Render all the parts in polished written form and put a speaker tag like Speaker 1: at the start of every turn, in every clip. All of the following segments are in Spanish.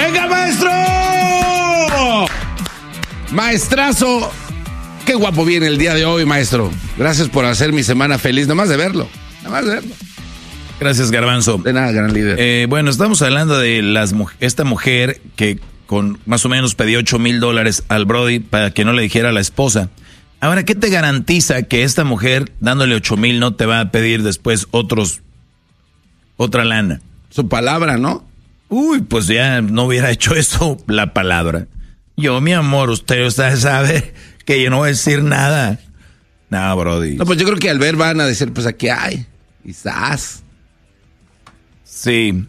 Speaker 1: ¡Venga, maestro! Maestrazo, qué guapo viene el día de hoy, maestro. Gracias por hacer mi semana feliz, nomás de verlo.
Speaker 2: Gracias, Garbanzo.
Speaker 1: De nada, gran líder.
Speaker 2: Bueno, estamos hablando de esta mujer que con más o menos pedía $8,000 al Brody para que no le dijera a la esposa. Ahora, ¿qué te garantiza que esta mujer dándole 8,000 no te va a pedir después otra lana?
Speaker 1: Su palabra, ¿no?
Speaker 2: Uy, pues ya no hubiera hecho eso la palabra. Yo, mi amor, usted sabe que yo no voy a decir nada. No, Brody.
Speaker 1: No, pues yo creo que al ver van a decir, pues aquí hay. Quizás.
Speaker 2: Sí,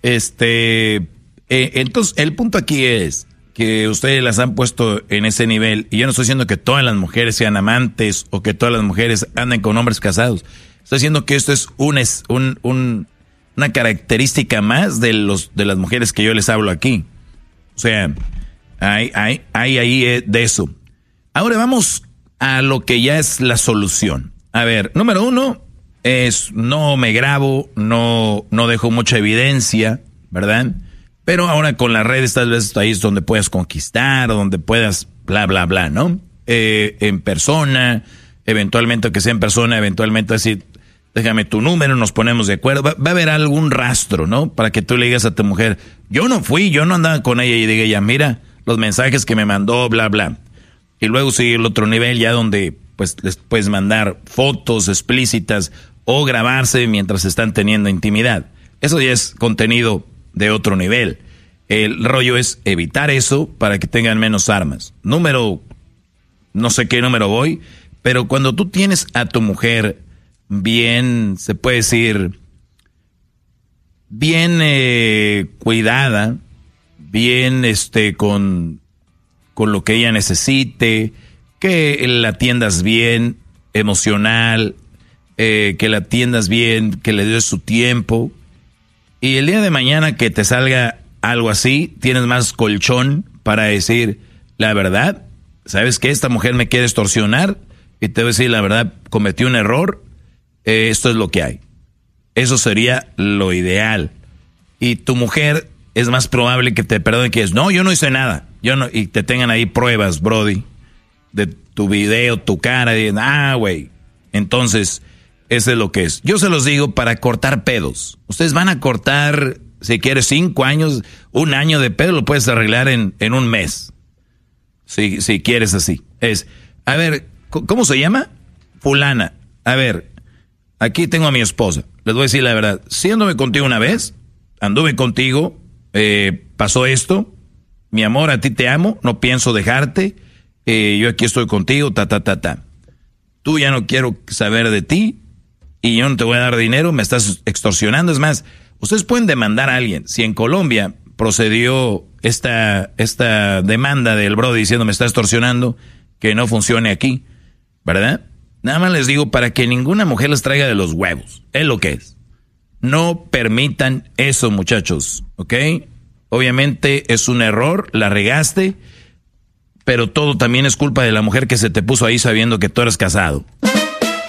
Speaker 2: entonces el punto aquí es que ustedes las han puesto en ese nivel, y yo no estoy diciendo que todas las mujeres sean amantes o que todas las mujeres anden con hombres casados. Estoy diciendo que esto es una característica más de las mujeres que yo les hablo aquí. O sea, hay ahí de eso. Ahora vamos a lo que ya es la solución. A ver, número 1 es no me grabo, no dejo mucha evidencia, ¿verdad? Pero ahora con las redes tal vez ahí es donde puedas conquistar, o donde puedas bla, bla, bla, ¿no? En persona, eventualmente que sea en persona, eventualmente así, déjame tu número, nos ponemos de acuerdo. Va a haber algún rastro, ¿no? Para que tú le digas a tu mujer, yo no andaba con ella, y diga ella, mira, los mensajes que me mandó, bla, bla. Y luego sigue el otro nivel ya donde pues les puedes mandar fotos explícitas o grabarse mientras están teniendo intimidad. Eso ya es contenido de otro nivel. El rollo es evitar eso para que tengan menos armas. No sé qué número voy, pero cuando tú tienes a tu mujer bien, se puede decir, bien cuidada, bien con lo que ella necesite, que la atiendas bien, emocional, que la atiendas bien, que le des su tiempo, y el día de mañana que te salga algo así, tienes más colchón para decir la verdad. ¿Sabes qué? Esta mujer me quiere extorsionar, y te voy a decir la verdad, cometí un error, esto es lo que hay. Eso sería lo ideal. Y tu mujer es más probable que te perdone, que es, no, yo no hice nada, y te tengan ahí pruebas, Brody, de tu video, tu cara, y güey. Entonces, eso es lo que es. Yo se los digo para cortar pedos. Ustedes van a cortar, si quieres, 5 años, 1 año de pedo, lo puedes arreglar en un mes. Si quieres así. A ver, ¿cómo se llama? Fulana. A ver, aquí tengo a mi esposa. Les voy a decir la verdad. Sí anduve contigo una vez, anduve contigo, pasó esto. Mi amor, a ti te amo, no pienso dejarte. Yo aquí estoy contigo, Tú ya no quiero saber de ti y yo no te voy a dar dinero, me estás extorsionando. Es más, ustedes pueden demandar a alguien. Si en Colombia procedió esta demanda del Brody diciendo me está extorsionando, que no funcione aquí, ¿verdad? Nada más les digo para que ninguna mujer les traiga de los huevos. Es lo que es. No permitan eso, muchachos, ¿ok? Obviamente es un error, la regaste, pero todo también es culpa de la mujer que se te puso ahí sabiendo que tú eres casado.